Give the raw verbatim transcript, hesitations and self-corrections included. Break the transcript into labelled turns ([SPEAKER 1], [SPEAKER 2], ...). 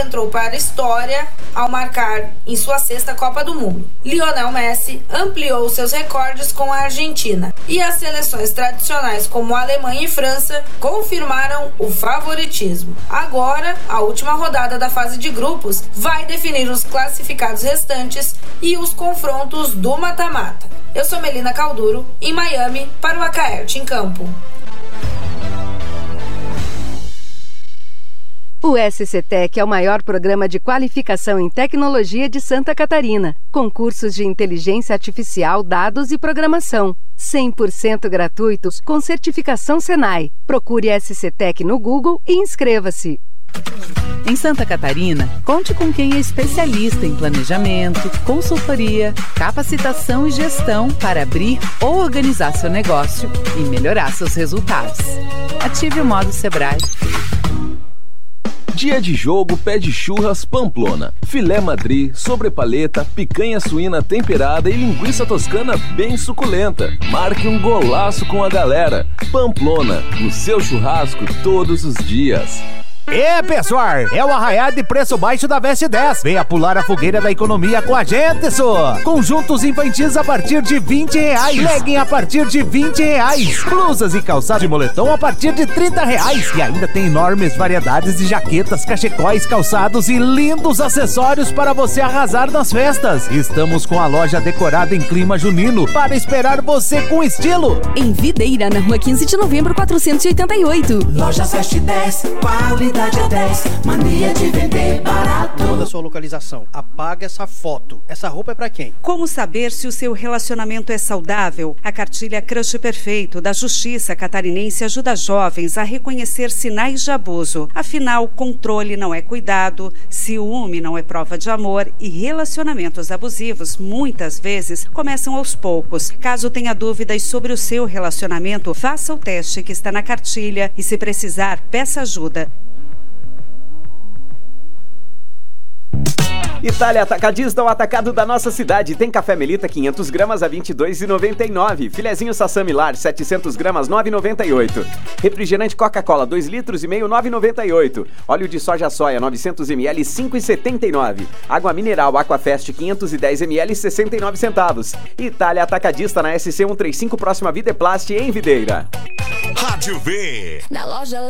[SPEAKER 1] entrou para a história ao marcar em sua sexta Copa do Mundo. Lionel Messi ampliou seus recordes com a Argentina e as seleções tradicionais como Alemanha e França confirmaram o favoritismo. Agora, a última rodada da fase de grupos vai definir os classificados restantes e os confrontos do mata-mata. Eu sou Melina Calduro, em Miami, para o Acaerte em Campo.
[SPEAKER 2] O S C Tech é o maior programa de qualificação em tecnologia de Santa Catarina, com cursos de inteligência artificial, dados e programação, cem por cento gratuitos com certificação Senai. Procure S C Tech no Google e inscreva-se.
[SPEAKER 3] Em Santa Catarina, conte com quem é especialista em planejamento, consultoria, capacitação e gestão para abrir ou organizar seu negócio e melhorar seus resultados. Ative o modo Sebrae.
[SPEAKER 4] Dia de jogo pede churras Pamplona. Filé madri, sobrepaleta, picanha suína temperada e linguiça toscana bem suculenta. Marque um golaço com a galera. Pamplona, no seu churrasco todos os dias.
[SPEAKER 5] É, pessoal, é o arraiado de preço baixo da Veste dez. Venha pular a fogueira da economia com a gente, só. Conjuntos infantis a partir de vinte reais. Legging a partir de vinte reais. Blusas e calçados de moletom a partir de trinta reais. E ainda tem enormes variedades de jaquetas, cachecóis, calçados e lindos acessórios para você arrasar nas festas. Estamos com a loja decorada em clima junino para esperar você com estilo.
[SPEAKER 6] Em Videira, na rua quinze de novembro, quatrocentos e oitenta e oito.
[SPEAKER 7] Lojas Veste dez, qualidade é dez, mania de vender barato.
[SPEAKER 8] Toda a sua localização, apaga essa foto. Essa roupa é pra quem?
[SPEAKER 9] Como saber se o seu relacionamento é saudável? A cartilha Crush Perfeito da Justiça Catarinense ajuda jovens a reconhecer sinais de abuso. Afinal, controle não é cuidado, ciúme não é prova de amor e relacionamentos abusivos muitas vezes começam aos poucos. Caso tenha dúvidas sobre o seu relacionamento, faça o teste que está na cartilha e, se precisar, peça ajuda.
[SPEAKER 10] Itália Atacadista, o atacado da nossa cidade. Tem café Melita quinhentos gramas a vinte e dois reais e noventa e nove centavos. Filezinho Sassami Lar setecentos gramas nove reais e noventa e oito centavos. Refrigerante Coca-Cola dois litros e meio nove reais e noventa e oito centavos. Óleo de soja soia novecentos mililitros cinco reais e setenta e nove centavos. Água mineral Aquafest quinhentos e dez mililitros sessenta e nove centavos. Itália Atacadista na S C cento e trinta e cinco próxima Videplast em Videira.
[SPEAKER 11] Rádio V.
[SPEAKER 6] Na loja